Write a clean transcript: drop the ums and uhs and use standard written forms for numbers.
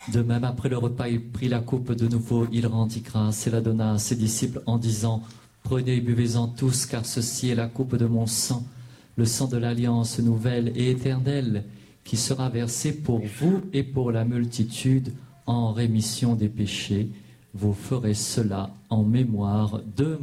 De même, après le repas, il prit la coupe de nouveau, il rendit grâce et la donna à ses disciples en disant, « Prenez et buvez-en tous, car ceci est la coupe de mon sang, le sang de l'alliance nouvelle et éternelle, qui sera versé pour vous et pour la multitude en rémission des péchés. Vous ferez cela en mémoire de moi. »